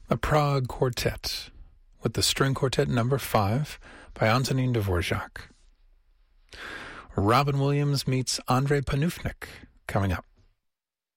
The Prague Quartet with the String Quartet number 5 by Antonin Dvorak. Robin Williams meets Andrei Panufnik coming up.